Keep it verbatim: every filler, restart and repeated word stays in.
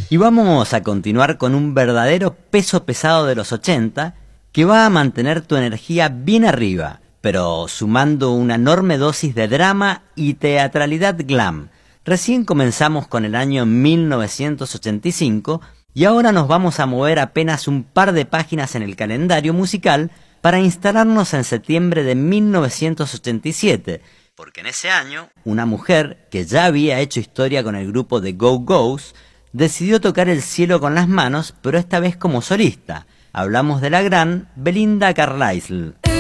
Y vamos a continuar con un verdadero peso pesado de los ochenta que va a mantener tu energía bien arriba, pero sumando una enorme dosis de drama y teatralidad glam. Recién comenzamos con el año mil novecientos ochenta y cinco y ahora nos vamos a mover apenas un par de páginas en el calendario musical para instalarnos en septiembre de mil novecientos ochenta y siete, porque en ese año una mujer que ya había hecho historia con el grupo The Go-Go's decidió tocar el cielo con las manos, pero esta vez como solista. Hablamos de la gran Belinda Carlisle.